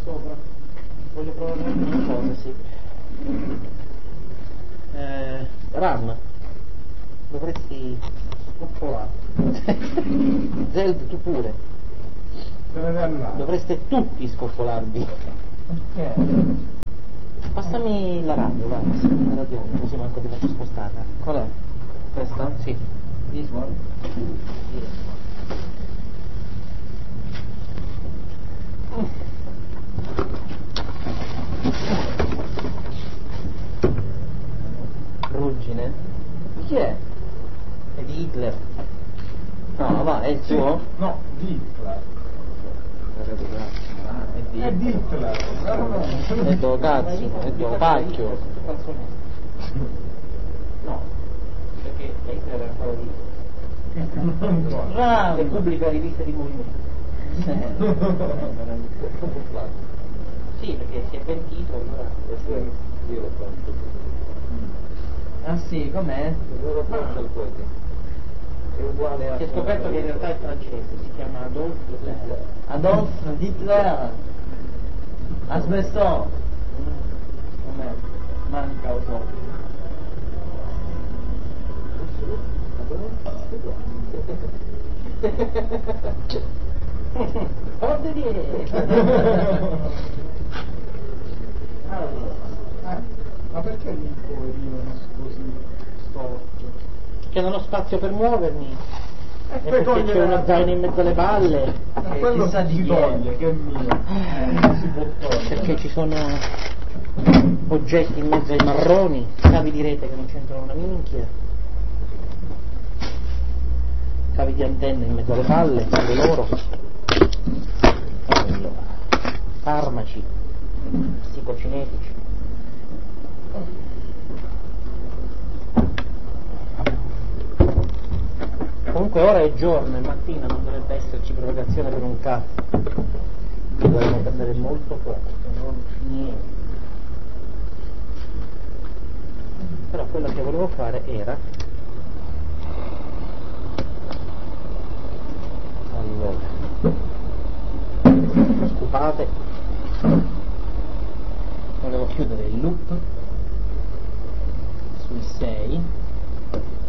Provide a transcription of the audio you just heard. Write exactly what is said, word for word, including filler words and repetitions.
sopra. Voglio provare una cosa, sì. Eh, Ram, dovresti scopolare. Zeld, tu pure. Dovreste tutti scoppolarvi. Perché? Passami la radio, va, passami la radio, così manco ti faccio spostare. Qual è? Questa? Sì. This one? Ruggine? Di chi è? È di Hitler. No, va, è il Sì, suo? no, di Hitler. Ah, è di È di Hitler. È do cazzo, è do pacchio. No, perché Hitler era quello di Bravo! Repubblica Rivista di Movimento. Sì, perché si è pentito, allora Io lo faccio. Ah sì, com'è? Io lo faccio al poeti. È uguale a... si è scoperto che in realtà è francese, si chiama Adolf Hitler. Adolf Hitler! Asbestò! Com'è? Manca o so. Ordine! Eh, ma perché lì poverino così storto? Che non ho spazio per muovermi. E E poi perché toglie c'è uno zaino in mezzo alle balle. Ma Eh, quello chissà di si chi è. toglie, che è mio. Non si può togliere. Perché ci sono oggetti in mezzo ai marroni, cavi di rete che non c'entrano una minchia, cavi di antenne in mezzo alle palle, pure loro. Allora, farmaci psicocinetici. Comunque ora è giorno e mattina non dovrebbe esserci propagazione per un cazzo. Dovremmo prendere molto poco, se non niente. Però quello che volevo fare era allora scusate, volevo chiudere il loop